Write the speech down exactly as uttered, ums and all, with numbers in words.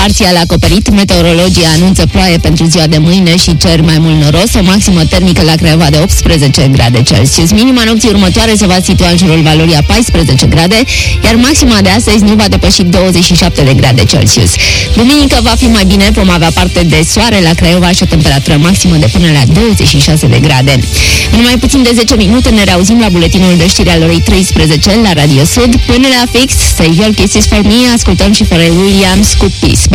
parțial acoperit. Meteorologii anunță ploaie pentru ziua de mâine și cer mai mult noros. O maximă termică la Craiova de optsprezece grade Celsius. Minima nopții următoare se va situa în jurul valorii a paisprezece grade, iar maxima de astăzi nu va depăși douăzeci și șapte de grade Celsius. Duminică va fi mai bine, vom avea parte de soare la Craiova și o temperatură maximă de până la douăzeci și șase de grade. În mai puțin de zece minute ne reauzim la buletinul de știri al orei treisprezece la Radio Sud. Până la fix, Save Your Kisses For Me, ascultăm și Pharrell Williams cu Peace.